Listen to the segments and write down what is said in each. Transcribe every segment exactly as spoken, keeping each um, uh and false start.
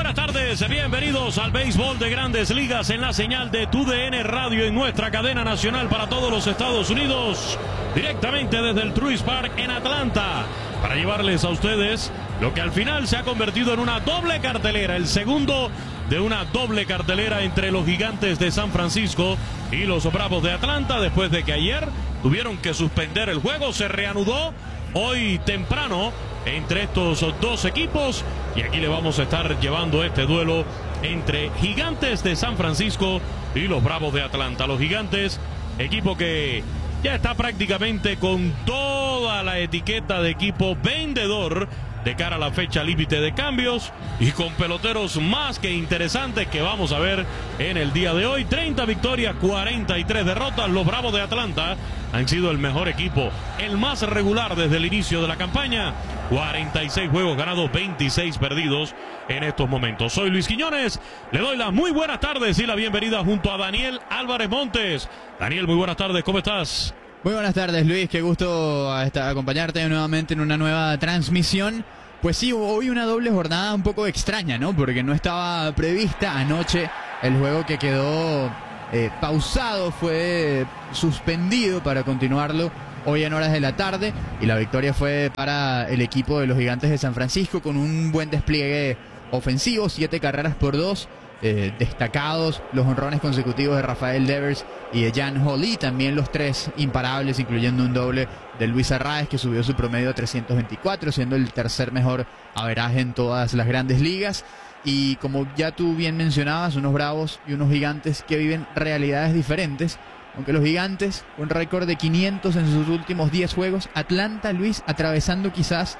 buenas tardes, bienvenidos al béisbol de Grandes Ligas en la señal de T U D N Radio en nuestra cadena nacional para todos los Estados Unidos, directamente desde el Truist Park en Atlanta, para llevarles a ustedes lo que al final se ha convertido en una doble cartelera, el segundo de una doble cartelera entre los Gigantes de San Francisco y los Bravos de Atlanta, después de que ayer tuvieron que suspender el juego. Se reanudó hoy temprano entre estos dos equipos y aquí le vamos a estar llevando este duelo entre Gigantes de San Francisco y los Bravos de Atlanta. Los Gigantes, equipo que ya está prácticamente con toda la etiqueta de equipo vendedor de cara a la fecha límite de cambios y con peloteros más que interesantes que vamos a ver en el día de hoy. Treinta victorias, cuarenta y tres derrotas. Los Bravos de Atlanta han sido el mejor equipo, el más regular desde el inicio de la campaña. cuarenta y seis juegos ganados, veintiséis perdidos en estos momentos. Soy Luis Quiñones, le doy las muy buenas tardes y la bienvenida junto a Daniel Álvarez Montes. Daniel, muy buenas tardes, ¿cómo estás? Muy buenas tardes, Luis, qué gusto acompañarte nuevamente en una nueva transmisión. Pues sí, hoy una doble jornada un poco extraña, ¿no? Porque no estaba prevista anoche el juego que quedó eh, pausado, fue suspendido para continuarlo hoy en horas de la tarde, y la victoria fue para el equipo de los Gigantes de San Francisco con un buen despliegue ofensivo, siete carreras por dos. Eh, destacados los honrones consecutivos de Rafael Devers y de Jan Holly, también los tres imparables, incluyendo un doble de Luis Arraez, que subió su promedio a trescientos veinticuatro, siendo el tercer mejor averaje en todas las Grandes Ligas. Y como ya tú bien mencionabas, unos Bravos y unos Gigantes que viven realidades diferentes. Aunque los Gigantes, un récord de quinientos en sus últimos diez juegos, Atlanta, Luis, atravesando quizás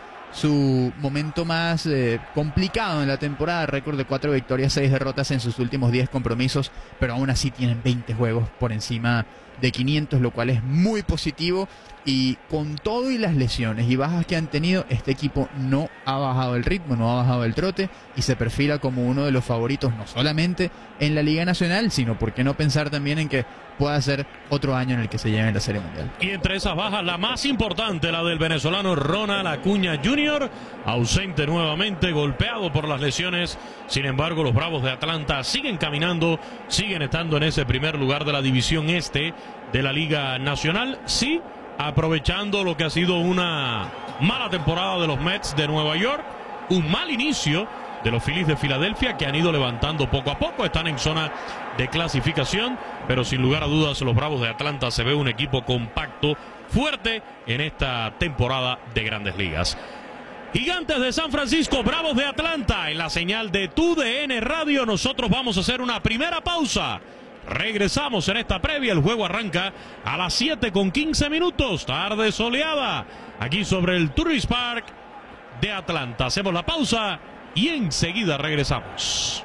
su momento más eh, complicado en la temporada, récord de cuatro victorias, seis derrotas en sus últimos diez compromisos, pero aún así tienen veinte juegos por encima de quinientos, lo cual es muy positivo. Y con todo y las lesiones y bajas que han tenido, este equipo no ha bajado el ritmo, no ha bajado el trote y se perfila como uno de los favoritos no solamente en la Liga Nacional, sino por qué no pensar también en que pueda ser otro año en el que se lleve la Serie Mundial. Y entre esas bajas, la más importante, la del venezolano Ronald Acuña junior, ausente nuevamente, golpeado por las lesiones. Sin embargo, los Bravos de Atlanta siguen caminando, siguen estando en ese primer lugar de la división este de la Liga Nacional. Sí, aprovechando lo que ha sido una mala temporada de los Mets de Nueva York, un mal inicio de los Phillies de Filadelfia, que han ido levantando poco a poco, están en zona de clasificación, pero sin lugar a dudas los Bravos de Atlanta se ve un equipo compacto, fuerte en esta temporada de Grandes Ligas. Gigantes de San Francisco, Bravos de Atlanta, en la señal de T U D N Radio. Nosotros vamos a hacer una primera pausa. Regresamos en esta previa. El juego arranca a las siete con quince minutos. Tarde soleada aquí sobre el Truist Park de Atlanta. Hacemos la pausa y enseguida regresamos.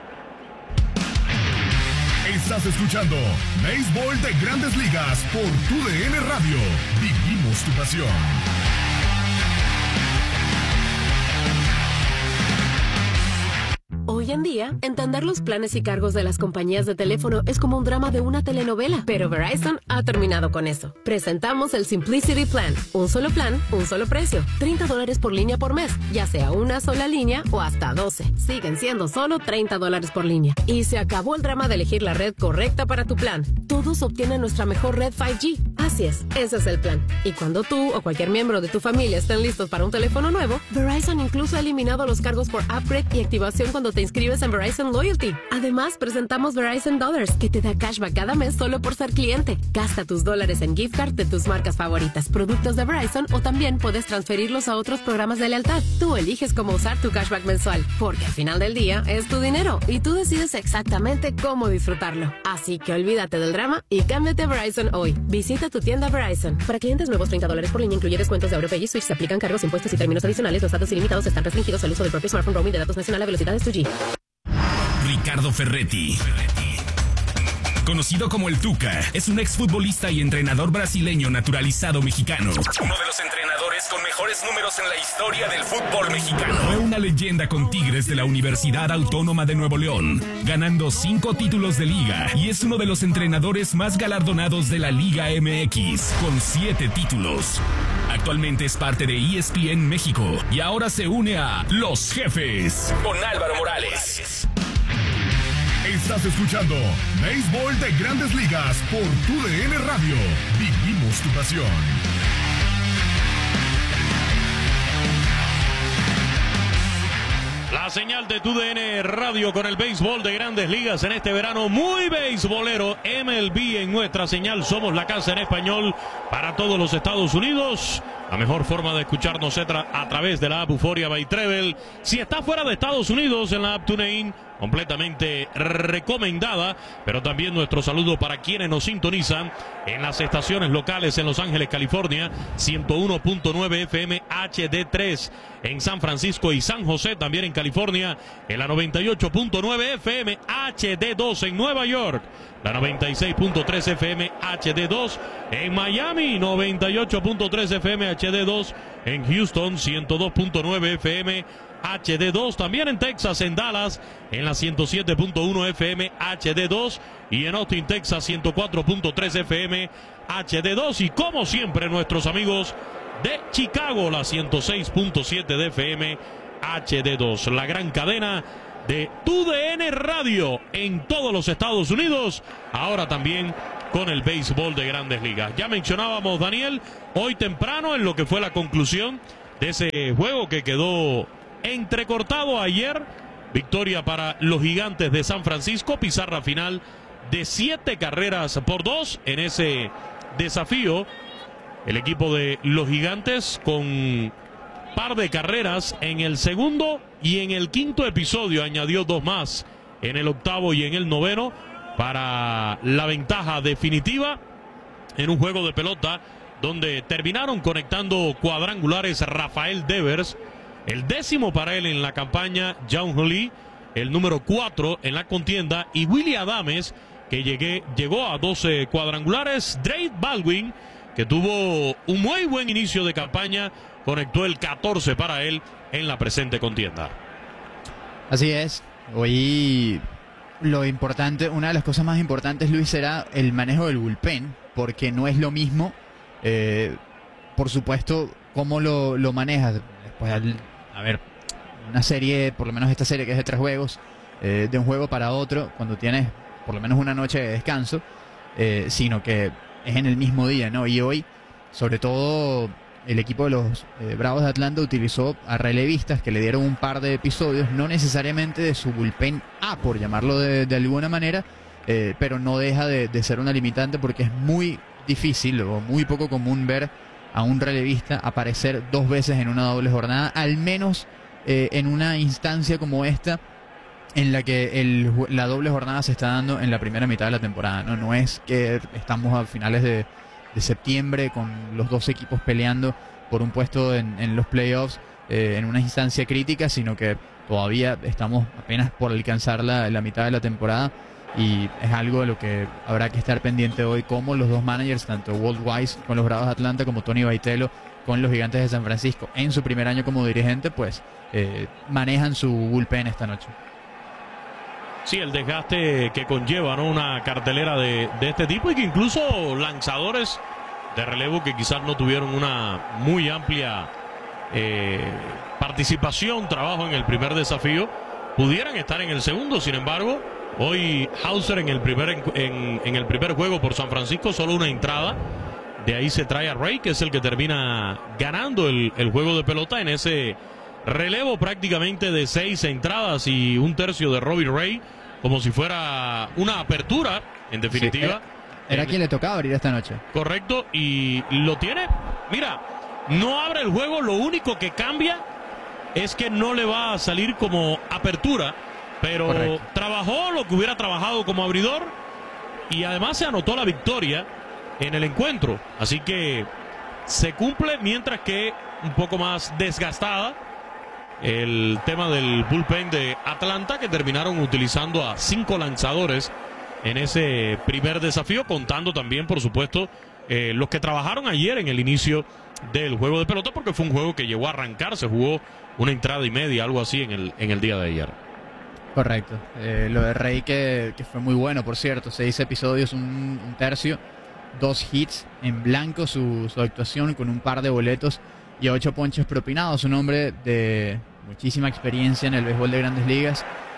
Estás escuchando Béisbol de Grandes Ligas por T U D N Radio. Vivimos tu pasión. Hoy en día, entender los planes y cargos de las compañías de teléfono es como un drama de una telenovela, pero Verizon ha terminado con eso. Presentamos el Simplicity Plan, un solo plan, un solo precio, treinta dólares por línea por mes, ya sea una sola línea o hasta doce. Siguen siendo solo treinta dólares por línea. Y se acabó el drama de elegir la red correcta para tu plan. Todos obtienen nuestra mejor red cinco G. Así es, ese es el plan. Y cuando tú o cualquier miembro de tu familia estén listos para un teléfono nuevo, Verizon incluso ha eliminado los cargos por upgrade y activación cuando te inscribes en Verizon Loyalty. Además, presentamos Verizon Dollars, que te da cashback cada mes solo por ser cliente. Gasta tus dólares en gift card de tus marcas favoritas, productos de Verizon, o también puedes transferirlos a otros programas de lealtad. Tú eliges cómo usar tu cashback mensual, porque al final del día es tu dinero y tú decides exactamente cómo disfrutarlo. Así que olvídate del drama y cámbiate a Verizon hoy. Visita tu tienda Verizon. Para clientes nuevos, treinta dólares por línea, incluye descuentos de AuroPay y Switch. Se aplican cargos, impuestos y términos adicionales. Los datos ilimitados están restringidos al uso del propio smartphone. Roaming de datos nacional a velocidades dos G. Ricardo Ferretti, conocido como el Tuca, es un exfutbolista y entrenador brasileño naturalizado mexicano. Uno de los entrenadores con mejores números en la historia del fútbol mexicano. Fue una leyenda con Tigres de la Universidad Autónoma de Nuevo León, ganando cinco títulos de liga, y es uno de los entrenadores más galardonados de la Liga M X, con siete títulos. Actualmente es parte de E S P N México y ahora se une a Los Jefes con Álvaro Morales. Estás escuchando Béisbol de Grandes Ligas por Tu D N Radio. Vivimos tu pasión. La señal de Tu D N Radio con el béisbol de Grandes Ligas en este verano muy beisbolero. M L B en nuestra señal. Somos la casa en español para todos los Estados Unidos. La mejor forma de escucharnos es a través de la app Euforia by Treble. Si está fuera de Estados Unidos, en la app TuneIn, completamente recomendada. Pero también nuestro saludo para quienes nos sintonizan en las estaciones locales en Los Ángeles, California, ciento uno punto nueve F M H D tres, en San Francisco y San José, también en California, en la noventa y ocho punto nueve F M H D dos en Nueva York, la noventa y seis punto tres F M H D dos en Miami, noventa y ocho punto tres F M H D dos en Houston, ciento dos punto nueve F M H D dos, también en Texas, en Dallas, en la ciento siete punto uno F M H D dos y en Austin, Texas, ciento cuatro punto tres F M H D dos, y como siempre nuestros amigos de Chicago, la ciento seis punto siete de F M H D dos, la gran cadena de Tu D N Radio en todos los Estados Unidos, ahora también con el béisbol de Grandes Ligas. Ya mencionábamos, Daniel, hoy temprano en lo que fue la conclusión de ese juego que quedó entrecortado ayer, victoria para los Gigantes de San Francisco, pizarra final de siete carreras por dos en ese desafío. El equipo de los Gigantes con par de carreras en el segundo y en el quinto episodio, añadió dos más en el octavo y en el noveno para la ventaja definitiva en un juego de pelota donde terminaron conectando cuadrangulares Rafael Devers, el décimo para él en la campaña, John Lee, el número cuatro en la contienda, y Willy Adames, que llegué, llegó a doce cuadrangulares. Drake Baldwin, que tuvo un muy buen inicio de campaña, conectó el catorce para él en la presente contienda. Así es. Hoy lo importante, una de las cosas más importantes, Luis, será el manejo del bullpen, porque no es lo mismo, eh, por supuesto, cómo lo, lo manejas. Pues al, a ver, una serie, por lo menos esta serie que es de tres juegos, eh, de un juego para otro, cuando tienes por lo menos una noche de descanso, eh, sino que es en el mismo día, ¿no? Y hoy, sobre todo, el equipo de los eh, Bravos de Atlanta utilizó a relevistas que le dieron un par de episodios, no necesariamente de su bullpen A, por llamarlo de, de alguna manera, eh, pero no deja de, de ser una limitante, porque es muy difícil o muy poco común ver a un relevista aparecer dos veces en una doble jornada, al menos eh, en una instancia como esta, en la que el, la doble jornada se está dando en la primera mitad de la temporada, ¿no? No es que estamos a finales de, de septiembre con los dos equipos peleando por un puesto en, en los playoffs eh, en una instancia crítica, sino que todavía estamos apenas por alcanzar la, la mitad de la temporada, y es algo de lo que habrá que estar pendiente hoy, como los dos managers, tanto Walt Weiss con los Bravos de Atlanta como Tony Vitello con los Gigantes de San Francisco, en su primer año como dirigente, pues eh, manejan su bullpen esta noche. Sí, el desgaste que conlleva, ¿no?, una cartelera de, de este tipo, y que incluso lanzadores de relevo que quizás no tuvieron una muy amplia eh, participación, trabajo en el primer desafío, pudieran estar en el segundo. Sin embargo, hoy Hauser en el primer en, en el primer juego por San Francisco, solo una entrada. De ahí se trae a Ray, que es el que termina ganando el, el juego de pelota en ese relevo prácticamente de seis entradas y un tercio de Robbie Ray, como si fuera una apertura, en definitiva. Sí, era era eh, quien le tocaba abrir esta noche. Correcto, y lo tiene. Mira, no abre el juego, lo único que cambia es que no le va a salir como apertura, pero correcto, trabajó lo que hubiera trabajado como abridor, y además se anotó la victoria en el encuentro. Así que se cumple, mientras que un poco más desgastada el tema del bullpen de Atlanta, que terminaron utilizando a cinco lanzadores en ese primer desafío, contando también, por supuesto, eh, los que trabajaron ayer en el inicio del juego de pelota, porque fue un juego que llegó a arrancar, se jugó una entrada y media, algo así, en el, en el día de ayer. Correcto. Eh, lo de Rey, que, que fue muy bueno, por cierto, seis episodios, un, un tercio, dos hits en blanco, su, su actuación, con un par de boletos y ocho ponches propinados. Un hombre de muchísima experiencia en el béisbol de Grandes Ligas,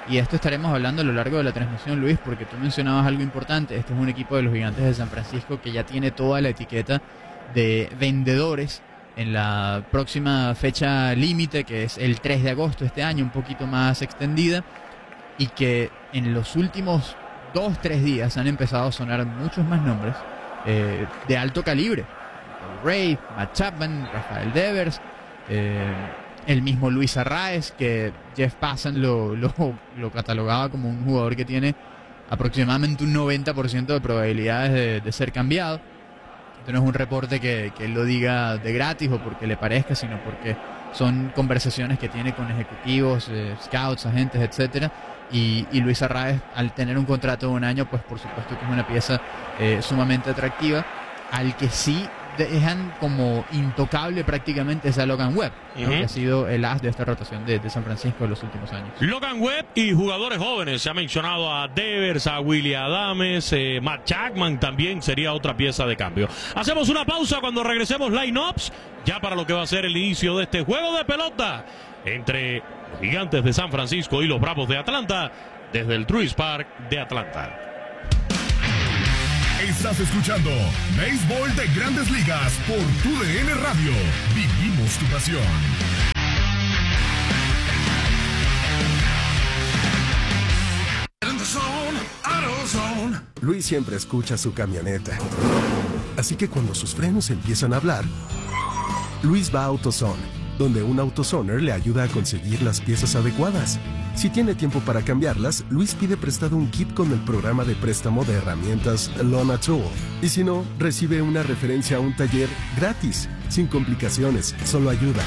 Y esto estaremos hablando a lo largo de la transmisión, Luis, porque tú mencionabas algo importante. Este es un equipo de los Gigantes de San Francisco que ya tiene toda la etiqueta de vendedores en la próxima fecha límite, que es el tres de agosto de este año, un poquito más extendida, y que en los últimos dos, tres días han empezado a sonar muchos más nombres eh, de alto calibre. Ray, Matt Chapman, Rafael Devers, eh, el mismo Luis Arraez, que Jeff Passan lo, lo, lo catalogaba como un jugador que tiene aproximadamente un noventa por ciento de probabilidades de, de ser cambiado. Esto no es un reporte que, que él lo diga de gratis o porque le parezca, sino porque son conversaciones que tiene con ejecutivos, eh, scouts, agentes, etcétera. Y, y Luis Arraez, al tener un contrato de un año, pues por supuesto que es una pieza eh, sumamente atractiva, al que sí dejan como intocable prácticamente es a Logan Webb, ¿no? Uh-huh. Que ha sido el as de esta rotación de, de San Francisco en los últimos años. Logan Webb y jugadores jóvenes. Se ha mencionado a Devers, a Willie Adames, eh, Matt Chapman también sería otra pieza de cambio. Hacemos una pausa. Cuando regresemos, line-ups ya para lo que va a ser el inicio de este juego de pelota entre los Gigantes de San Francisco y los Bravos de Atlanta desde el Truist Park de Atlanta. Estás escuchando Béisbol de Grandes Ligas por Tu D N Radio. Vivimos tu pasión. Luis siempre escucha su camioneta. Así que cuando sus frenos empiezan a hablar, Luis va a AutoZone, donde un AutoZoner le ayuda a conseguir las piezas adecuadas. Si tiene tiempo para cambiarlas, Luis pide prestado un kit con el programa de préstamo de herramientas Lona Tool. Y si no, recibe una referencia a un taller gratis, sin complicaciones, solo ayuda.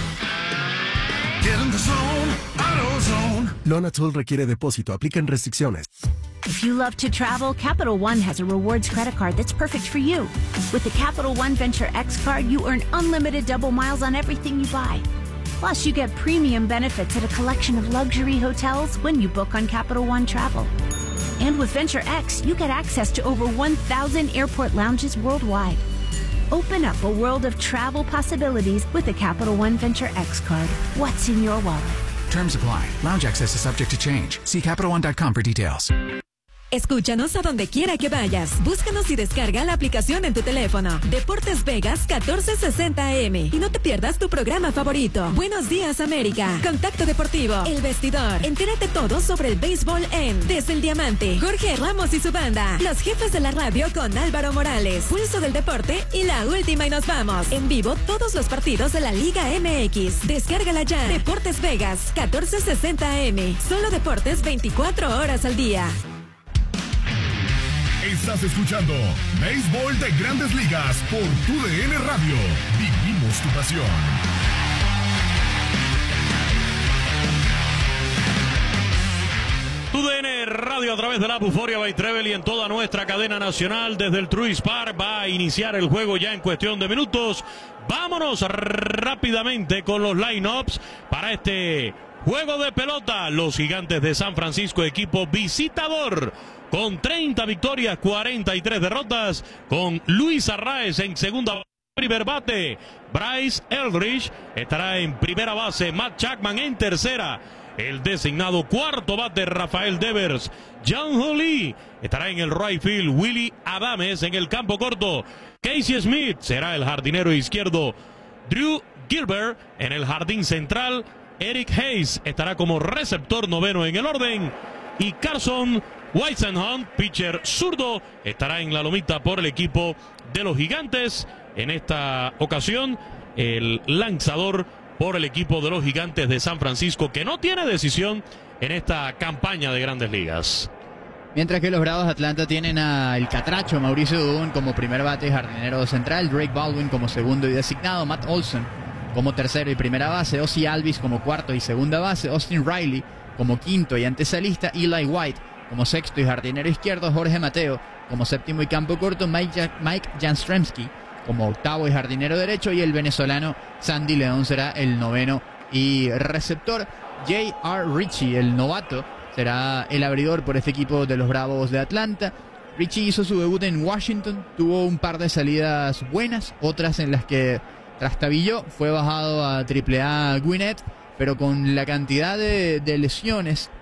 Lona Tool requiere depósito, aplican restricciones. If you love to travel, Capital One has a rewards credit card that's perfect for you. With the Capital One Venture X card, you earn unlimited double miles on everything you buy. Plus, you get premium benefits at a collection of luxury hotels when you book on Capital One Travel. And with Venture X, you get access to over one thousand airport lounges worldwide. Open up a world of travel possibilities with the Capital One Venture X card. What's in your wallet? Terms apply. Lounge access is subject to change. See Capital One dot com for details. Escúchanos a donde quiera que vayas. Búscanos y descarga la aplicación en tu teléfono. Deportes Vegas catorce sesenta A M. Y no te pierdas tu programa favorito. Buenos días, América. Contacto Deportivo. El Vestidor. Entérate todo sobre el béisbol en Desde el Diamante. Jorge Ramos y su banda. Los jefes de la radio con Álvaro Morales. Pulso del Deporte y la última y nos vamos. En vivo todos los partidos de la Liga M X. Descárgala ya. Deportes Vegas catorce sesenta A M. Solo deportes veinticuatro horas al día. Estás escuchando Béisbol de Grandes Ligas por Tu D N Radio. Vivimos tu pasión. Tu D N Radio a través de la Buforia by Trevel y en toda nuestra cadena nacional desde el Truist Park. Va a iniciar el juego ya en cuestión de minutos. Vámonos rápidamente con los line-ups para este juego de pelota. Los Gigantes de San Francisco, equipo visitador, con treinta victorias, cuarenta y tres derrotas, con Luis Arraez en segunda, primer bate, Bryce Eldridge estará en primera base, Matt Chapman en tercera, el designado cuarto bate Rafael Devers, Jung-Hoo Lee estará en el right field, Willie Adames en el campo corto, Casey Smith será el jardinero izquierdo, Drew Gilbert en el jardín central, Eric Hayes estará como receptor noveno en el orden, y Carson Whisenhunt, pitcher zurdo, estará en la lomita por el equipo de los Gigantes. En esta ocasión, el lanzador por el equipo de los Gigantes de San Francisco, que no tiene decisión en esta campaña de Grandes Ligas. Mientras que los Bravos de Atlanta tienen al catracho Mauricio Dubón como primer bate y jardinero central, Drake Baldwin como segundo y designado, Matt Olson como tercero y primera base, Ozzie Albies como cuarto y segunda base, Austin Riley como quinto y antesalista, Eli White como sexto y jardinero izquierdo, Jorge Mateo como séptimo y campo corto, Mike, Mike Jastrzemski como octavo y jardinero derecho, y el venezolano Sandy León será el noveno y receptor. J R Ritchie, el novato, será el abridor por este equipo de los Bravos de Atlanta. Ritchie hizo su debut en Washington, tuvo un par de salidas buenas, otras en las que trastabilló, fue bajado a triple A Gwinnett, pero con la cantidad de, de lesiones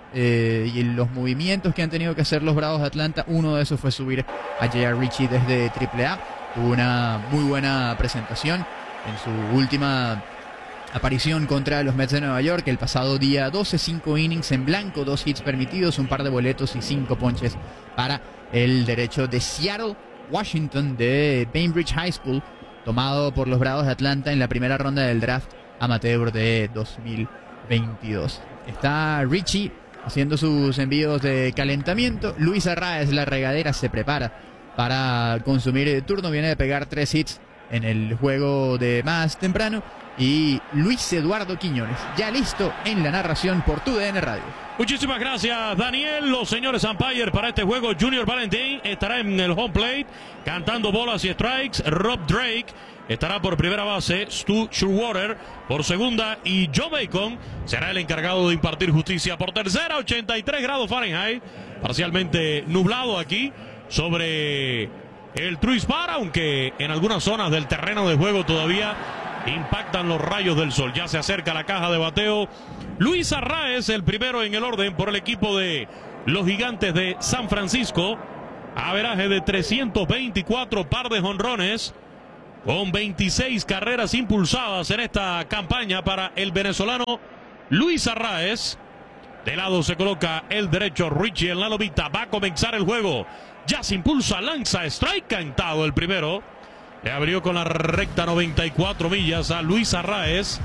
eh, y los movimientos que han tenido que hacer los Bravos de Atlanta, uno de esos fue subir a J R. Ritchie desde triple A. Tuvo una muy buena presentación en su última aparición contra los Mets de Nueva York el pasado día doce, cinco innings en blanco, dos hits permitidos, un par de boletos y cinco ponches para el derecho de Seattle Washington de Bainbridge High School, tomado por los Bravos de Atlanta en la primera ronda del draft amateur de dos mil veintidós. Está Ritchie haciendo sus envíos de calentamiento. Luis Arraez, la regadera, se prepara para consumir el turno. Viene de pegar tres hits en el juego de más temprano. Y Luis Eduardo Quiñones, ya listo en la narración por tu D N Radio. Muchísimas gracias, Daniel. Los señores umpire para este juego, Junior Valentín estará en el home plate cantando bolas y strikes. Rob Drake estará por primera base, Stu Schuwater por segunda y Joe Bacon será el encargado de impartir justicia por tercera. ochenta y tres grados Fahrenheit, parcialmente nublado aquí sobre el Truist Park, aunque en algunas zonas del terreno de juego todavía impactan los rayos del sol. Ya se acerca la caja de bateo. Luis Arraez, el primero en el orden por el equipo de los Gigantes de San Francisco. Averaje de trescientos veinticuatro, par de jonrones, con veintiséis carreras impulsadas en esta campaña para el venezolano Luis Arraez. De lado se coloca el derecho Ritchie en la lomita. Va a comenzar el juego. Ya se impulsa, lanza, strike cantado el primero. Le abrió con la recta noventa y cuatro millas a Luis Arraez.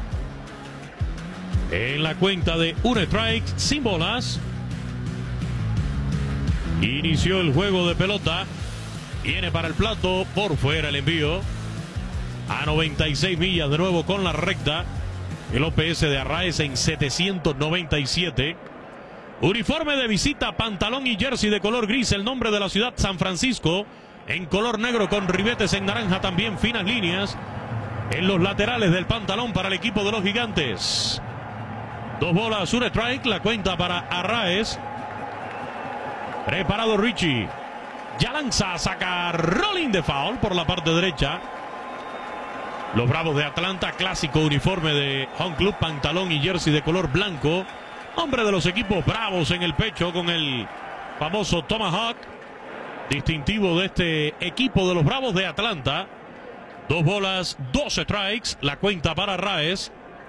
En la cuenta de un strike, sin bolas. Inició el juego de pelota. Viene para el plato, por fuera el envío. A noventa y seis millas de nuevo con la recta. El O P S de Arraez en setecientos noventa y siete. Uniforme de visita, pantalón y jersey de color gris. El nombre de la ciudad, San Francisco. En color negro con ribetes en naranja, también finas líneas en los laterales del pantalón para el equipo de los Gigantes. Dos bolas, un strike, la cuenta para Arraez. Preparado Ritchie. Ya lanza, saca rolling de foul por la parte derecha. Los Bravos de Atlanta, clásico uniforme de Home Club, pantalón y jersey de color blanco. Hombre de los equipos Bravos en el pecho con el famoso Tomahawk, distintivo de este equipo de los Bravos de Atlanta. Dos bolas, dos strikes, la cuenta para Arraez.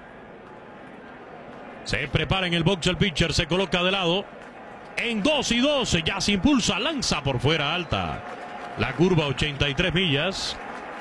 Se prepara en el box el pitcher, se coloca de lado. En dos y dos, ya se impulsa, lanza por fuera alta. La curva ochenta y tres millas.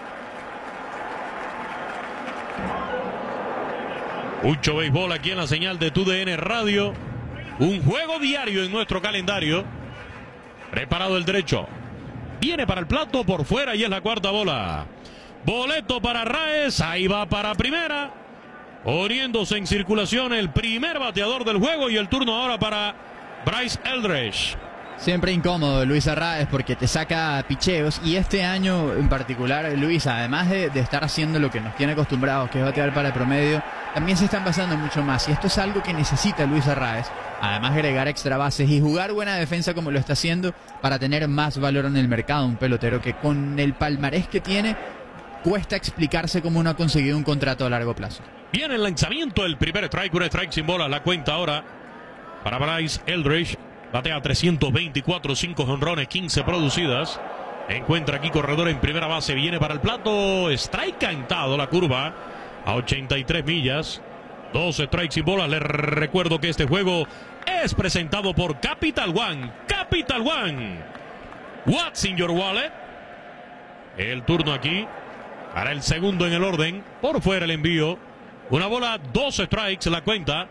Mucho béisbol aquí en la señal de tu D N Radio. Un juego diario en nuestro calendario. Preparado el derecho. Viene para el plato por fuera y es la cuarta bola. Boleto para Arraez. Ahí va para primera. Poniéndose en circulación el primer bateador del juego y el turno ahora para Bryce Eldridge. Siempre incómodo Luis Arraez porque te saca picheos, y este año en particular, Luis, además de, de estar haciendo lo que nos tiene acostumbrados, que es batear para el promedio, también se están pasando mucho más, y esto es algo que necesita Luis Arraez. Además, agregar extra bases y jugar buena defensa como lo está haciendo para tener más valor en el mercado. Un pelotero que con el palmarés que tiene cuesta explicarse cómo no ha conseguido un contrato a largo plazo. Viene el lanzamiento, el primer strike, un strike sin bola, la cuenta ahora para Bryce Eldridge. Batea trescientos veinticuatro, cinco jonrones, quince producidas. Encuentra aquí corredor en primera base, viene para el plato, strike cantado, la curva a ochenta y tres millas. Dos strikes sin bolas. Les recuerdo que este juego es presentado por Capital One. Capital One. What's in your wallet? El turno aquí para el segundo en el orden. Por fuera el envío. Una bola, dos strikes, la cuenta.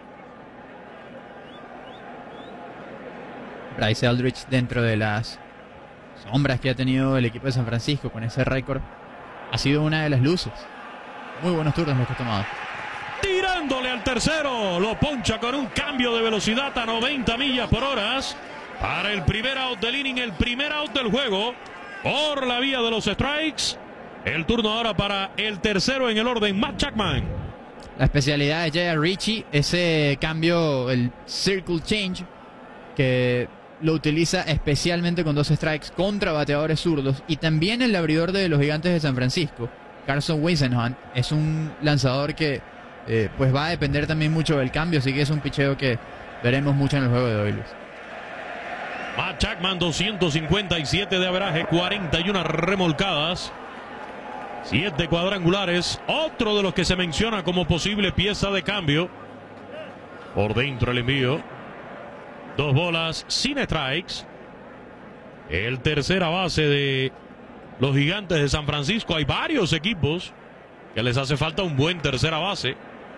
Bryce Eldridge, dentro de las sombras que ha tenido el equipo de San Francisco con ese récord, ha sido una de las luces. Muy buenos turnos los que ha tomado. Tirándole al tercero, lo poncha con un cambio de velocidad a noventa millas por hora para el primer out del inning, el primer out del juego por la vía de los strikes. El turno ahora para el tercero en el orden, Matt Chapman. La especialidad de J R. Ritchie, ese cambio, el circle change, que lo utiliza especialmente con dos strikes contra bateadores zurdos, y también el abridor de los Gigantes de San Francisco, Carson Whisenhunt, es un lanzador que eh, pues va a depender también mucho del cambio, así que es un picheo que veremos mucho en el juego de hoy, Luis. Matt Chapman, doscientos cincuenta y siete de averaje, cuarenta y una remolcadas, siete cuadrangulares. Otro de los que se menciona como posible pieza de cambio. Por dentro el envío. Dos bolas sin strikes. El tercera base de los Gigantes de San Francisco. Hay varios equipos que les hace falta un buen tercera base.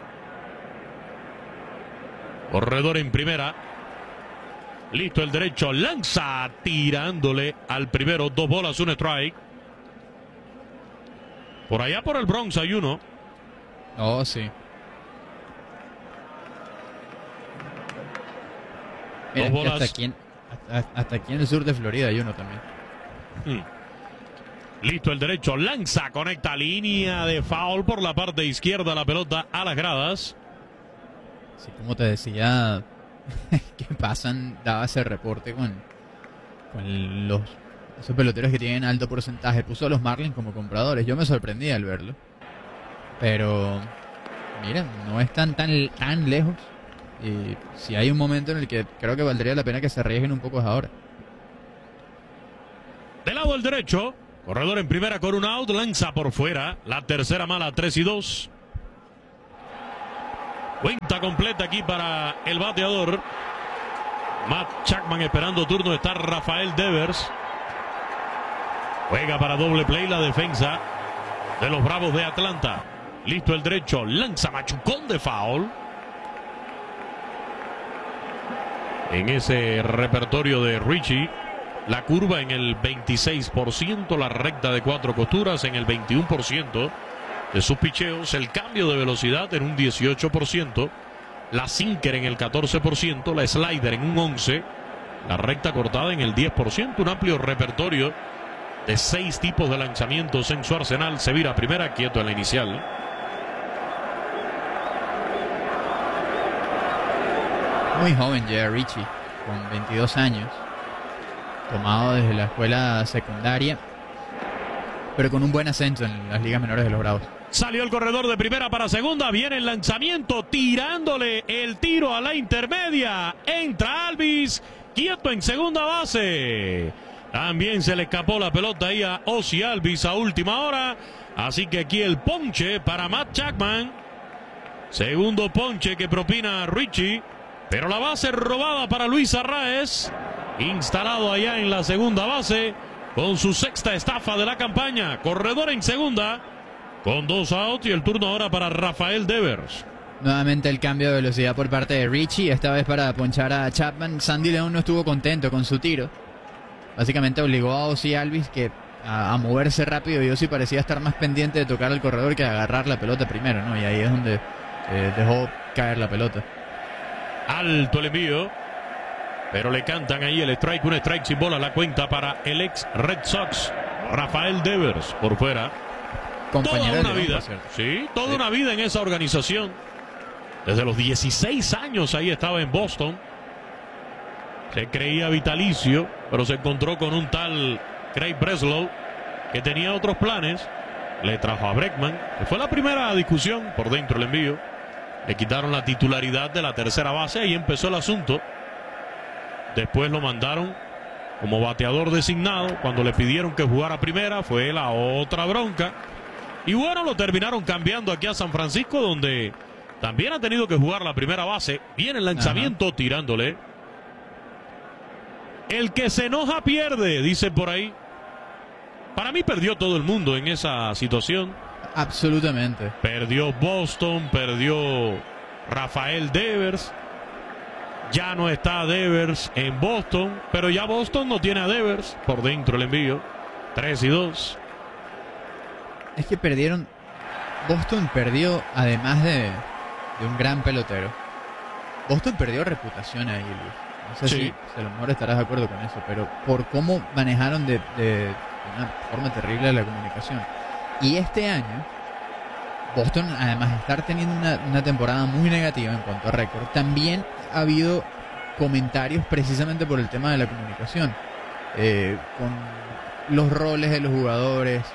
Corredor en primera. Listo el derecho. Lanza tirándole al primero. Dos bolas, un strike. Por allá por el Bronx hay uno. Oh, sí. Mira, Dos bolas. Hasta aquí, en, hasta, hasta aquí en el sur de Florida hay uno también. Hmm. Listo el derecho. Lanza, conecta línea de foul por la parte izquierda. La pelota a las gradas. Sí, como te decía, que pasan, daba ese reporte con, con los esos peloteros que tienen alto porcentaje. Puso a los Marlins como compradores. Yo me sorprendí al verlo. Pero, miren, no están tan, tan lejos. Y si hay un momento en el que creo que valdría la pena que se arriesguen un poco es ahora. Del lado del derecho, corredor en primera con un out, lanza por fuera. La tercera mala, tres y dos. Cuenta completa aquí para el bateador. Matt Chapman esperando turno. Está Rafael Devers. Juega para doble play la defensa de los Bravos de Atlanta. Listo el derecho, lanza machucón de foul. En ese repertorio de Richie, la curva en el veintiséis por ciento, la recta de cuatro costuras en el veintiuno por ciento de sus picheos, el cambio de velocidad en un dieciocho por ciento, la sinker en el catorce por ciento, la slider en un once por ciento, la recta cortada en el diez por ciento, un amplio repertorio de seis tipos de lanzamientos en su arsenal. Se vira primera, quieto en la inicial. Muy joven ya Richie, con veintidós años, tomado desde la escuela secundaria, pero con un buen ascenso en las ligas menores de los Bravos. Salió el corredor de primera para segunda, viene el lanzamiento, tirándole el tiro a la intermedia. Entra Alvis, quieto en segunda base. También se le escapó la pelota ahí a Ozzie Alvis a última hora. Así que aquí el ponche para Matt Chapman. Segundo ponche que propina Richie. Pero la base robada para Luis Arraez. Instalado allá en la segunda base. Con su sexta estafa de la campaña. Corredor en segunda. Con dos outs y el turno ahora para Rafael Devers. Nuevamente el cambio de velocidad por parte de Richie. Esta vez para ponchar a Chapman. Sandy León no estuvo contento con su tiro. Básicamente obligó a Ozzie Alvis que a, a moverse rápido, y Ozzie parecía estar más pendiente de tocar al corredor que de agarrar la pelota primero, ¿no? Y ahí es donde eh, dejó caer la pelota. Alto el envío, pero le cantan ahí el strike, un strike sin bola, la cuenta para el ex Red Sox, Rafael Devers, por fuera. Compañero toda una de León, vida, por cierto. sí, toda Sí. una vida en esa organización. Desde los dieciséis años ahí estaba en Boston. Se creía vitalicio, pero se encontró con un tal Craig Breslow que tenía otros planes. Le trajo a Bregman, que fue la primera discusión por dentro del envío. Le quitaron la titularidad de la tercera base y empezó el asunto. Después lo mandaron como bateador designado. Cuando le pidieron que jugara primera, fue la otra bronca. Y bueno, lo terminaron cambiando aquí a San Francisco, donde también ha tenido que jugar la primera base. Viene el lanzamiento, ajá, tirándole. El que se enoja pierde, dice por ahí. Para mí perdió todo el mundo en esa situación. Absolutamente. Perdió Boston, perdió Rafael Devers. Ya no está Devers en Boston, pero ya Boston no tiene a Devers. Por dentro el envío. tres y dos. Es que perdieron. Boston perdió, además de, de un gran pelotero, Boston perdió reputación ahí, Luis. No sé Sí. si a lo mejor estarás de acuerdo con eso, pero por cómo manejaron de, de, de una forma terrible la comunicación. Y este año, Boston, además de estar teniendo una, una temporada muy negativa en cuanto a récord, también ha habido comentarios precisamente por el tema de la comunicación, eh, con los roles de los jugadores,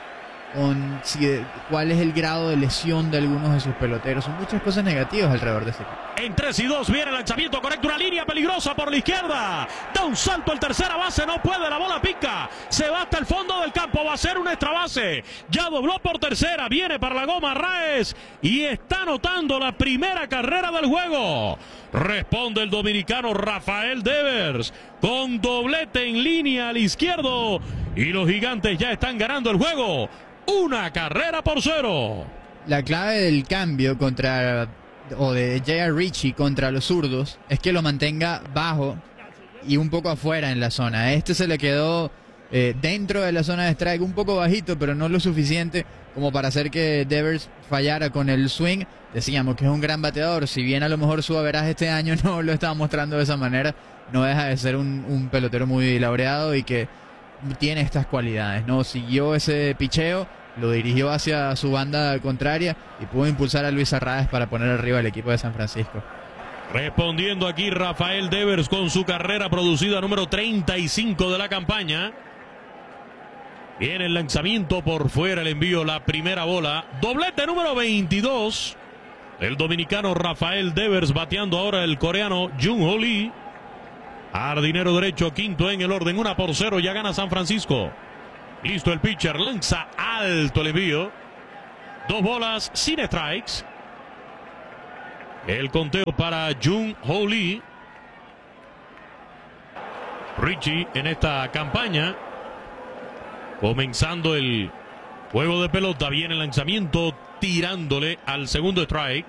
con si, cuál es el grado de lesión de algunos de sus peloteros. Son muchas cosas negativas alrededor de este equipo. En tres y dos viene el lanzamiento correcto, una línea peligrosa por la izquierda. Da un salto el tercera base, no puede, la bola pica. Se va hasta el fondo del campo, va a ser una extra base. Ya dobló por tercera, viene para la goma Raez y está anotando la primera carrera del juego. Responde el dominicano Rafael Devers con doblete en línea al izquierdo. Y los Gigantes ya están ganando el juego. Una carrera por cero. La clave del cambio contra... o de J R. Ritchie contra los zurdos es que lo mantenga bajo y un poco afuera en la zona. Este se le quedó eh, dentro de la zona de strike, un poco bajito, pero no lo suficiente como para hacer que Devers fallara con el swing. Decíamos que es un gran bateador, si bien a lo mejor su averaje este año no lo estaba mostrando de esa manera, no deja de ser un, un pelotero muy laureado y que tiene estas cualidades, ¿no? Siguió ese picheo, lo dirigió hacia su banda contraria y pudo impulsar a Luis Arraez para poner arriba al equipo de San Francisco. Respondiendo aquí Rafael Devers con su carrera producida número treinta y cinco de la campaña. Viene el lanzamiento por fuera, el envío, la primera bola. Doblete número veintidós. El dominicano Rafael Devers bateando ahora el coreano Jung-Hoo Lee. Jardinero derecho, quinto en el orden, una por cero, ya gana San Francisco. Listo el pitcher, lanza alto el envío. Dos bolas sin strikes. El conteo para Jung-Hoo Lee. Ritchie en esta campaña. Comenzando el juego de pelota. Viene el lanzamiento tirándole al segundo strike.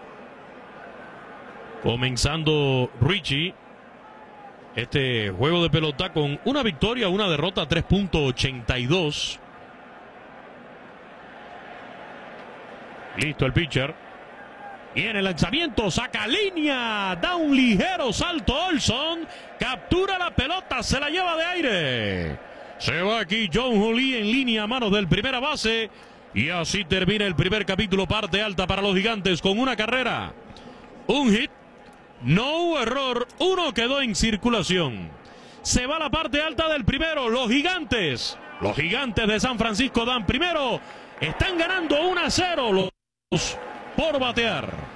Comenzando Ritchie este juego de pelota con una victoria, una derrota, tres punto ochenta y dos. Listo el pitcher. Viene el lanzamiento, saca línea, da un ligero salto Olson, captura la pelota, se la lleva de aire. Se va aquí Jung-Hoo Lee en línea a manos del primera base. Y así termina el primer capítulo, parte alta para los Gigantes con una carrera, un hit. No hubo error, uno quedó en circulación. Se va la parte alta del primero, los gigantes. Los Gigantes de San Francisco dan primero. Están ganando uno a cero los por batear.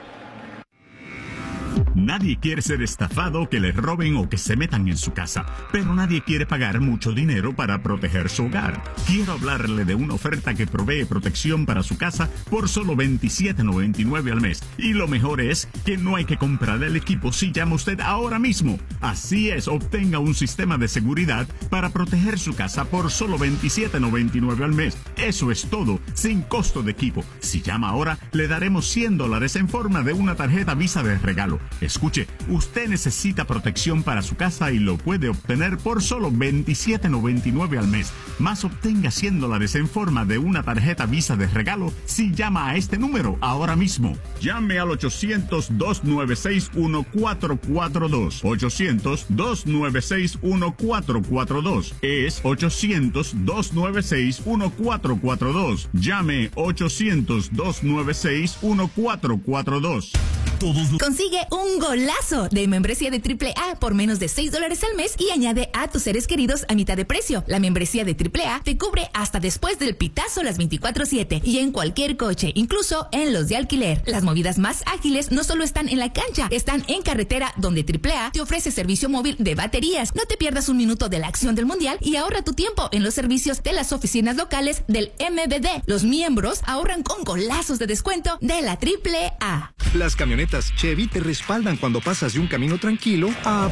Nadie quiere ser estafado, que le roben o que se metan en su casa, pero nadie quiere pagar mucho dinero para proteger su hogar. Quiero hablarle de una oferta que provee protección para su casa por solo veintisiete noventa y nueve al mes. Y lo mejor es que no hay que comprar el equipo si llama usted ahora mismo. Así es, obtenga un sistema de seguridad para proteger su casa por solo veintisiete noventa y nueve al mes. Eso es todo, sin costo de equipo. Si llama ahora, le daremos cien dólares en forma de una tarjeta Visa de regalo. Escuche, usted necesita protección para su casa y lo puede obtener por solo veintisiete noventa y nueve al mes. Más obtenga cien dólares en forma de una tarjeta Visa de regalo si llama a este número ahora mismo. Llame al ochocientos, dos nueve seis, uno cuatro cuatro dos. ochocientos, dos nueve seis, uno cuatro cuatro dos. Es ochocientos, dos nueve seis, uno cuatro cuatro dos. Llame ochocientos, dos nueve seis, uno cuatro cuatro dos. Consigue un golazo de membresía de triple A por menos de seis dólares al mes y añade a tus seres queridos a mitad de precio. La membresía de triple A te cubre hasta después del pitazo las veinticuatro siete y en cualquier coche, incluso en los de alquiler. Las movidas más ágiles no solo están en la cancha, están en carretera, donde triple A te ofrece servicio móvil de baterías. No te pierdas un minuto de la acción del mundial y ahorra tu tiempo en los servicios de las oficinas locales del M V D. Los miembros ahorran con golazos de descuento de la triple A. Las camionetas Chevy te respaldan cuando pasas de un camino tranquilo a...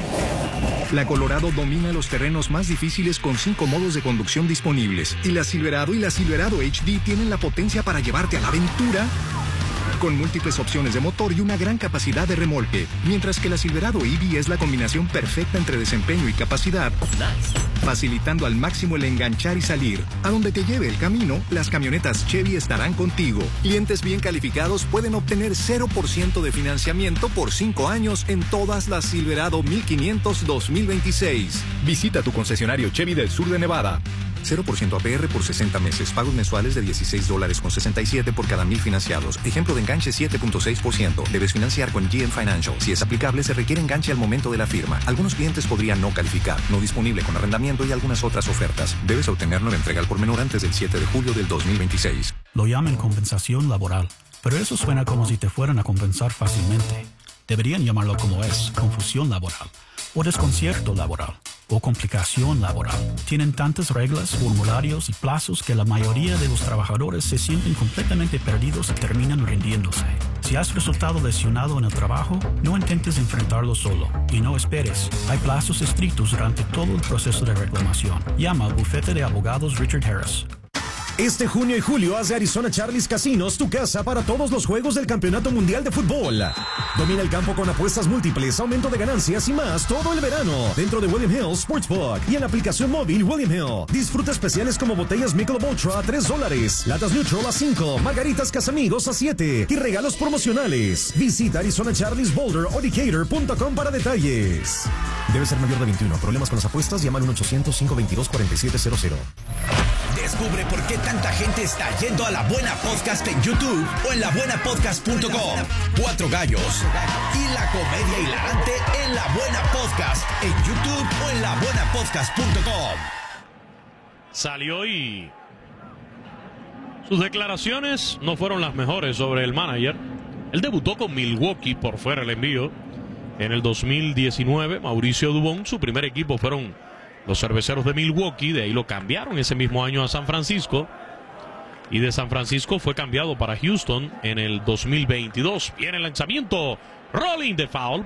La Colorado domina los terrenos más difíciles con cinco modos de conducción disponibles. Y la Silverado y la Silverado H D tienen la potencia para llevarte a la aventura con múltiples opciones de motor y una gran capacidad de remolque. Mientras que la Silverado E V es la combinación perfecta entre desempeño y capacidad, facilitando al máximo el enganchar y salir. A donde te lleve el camino, las camionetas Chevy estarán contigo. Clientes bien calificados pueden obtener cero por ciento de financiamiento por cinco años en todas las Silverado mil quinientos dos mil veintiséis. Visita tu concesionario Chevy del sur de Nevada. cero por ciento A P R por sesenta meses. Pagos mensuales de dieciséis dólares con sesenta y siete por cada mil financiados. Ejemplo de enganche siete punto seis por ciento. Debes financiar con G M Financial. Si es aplicable, se requiere enganche al momento de la firma. Algunos clientes podrían no calificar. No disponible con arrendamiento y algunas otras ofertas. Debes obtenerlo en entrega al por menor antes del siete de julio del dos mil veintiséis. Lo llaman compensación laboral, pero eso suena como si te fueran a compensar fácilmente. Deberían llamarlo como es, confusión laboral, o desconcierto laboral, o complicación laboral. Tienen tantas reglas, formularios y plazos que la mayoría de los trabajadores se sienten completamente perdidos y terminan rindiéndose. Si has resultado lesionado en el trabajo, no intentes enfrentarlo solo y no esperes. Hay plazos estrictos durante todo el proceso de reclamación. Llama al bufete de abogados Richard Harris. Este junio y julio haz de Arizona Charlie's Casinos tu casa para todos los juegos del Campeonato Mundial de Fútbol. Domina el campo con apuestas múltiples, aumento de ganancias y más todo el verano dentro de William Hill Sportsbook y en la aplicación móvil William Hill. Disfruta especiales como botellas Michelob Ultra a tres dólares, latas Neutral a cinco, margaritas Casamigos a siete y regalos promocionales. Visita Arizona Charlie's Boulder o Decatur punto com para detalles. Debe ser mayor de veintiuno. Problemas con las apuestas, llaman al uno ochocientos, cinco veintidós, cuarenta y siete cero cero. Descubre por qué tanta gente está yendo a La Buena Podcast en YouTube o en la buena podcast punto com. Cuatro gallos y la comedia hilarante en La Buena Podcast en YouTube o en la buena podcast punto com. Salió y sus declaraciones no fueron las mejores sobre el manager. Él debutó con Milwaukee por fuera el envío en el dos mil diecinueve. Mauricio Dubón, su primer equipo fueron los Cerveceros de Milwaukee, de ahí lo cambiaron ese mismo año a San Francisco. Y de San Francisco fue cambiado para Houston en el dos mil veintidós. Viene el lanzamiento, rolling de foul.